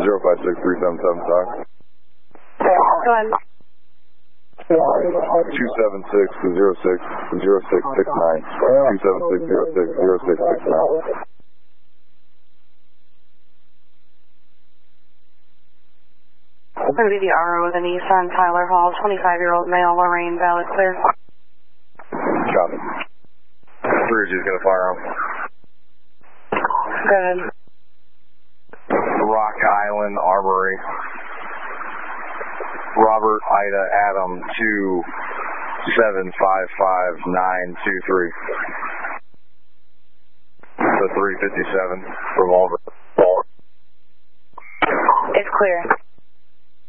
056-377 talk. Go ahead. 276-06-0669. 276-06-0669. Going to be the RO of the Nissan Tyler Hall, 25-year-old male, Lorraine, valid, clear. Copy. 3G's going to fire him. Good. Rock Island Armory. Robert Ida Adam 2755923. The 357 revolver. It's clear.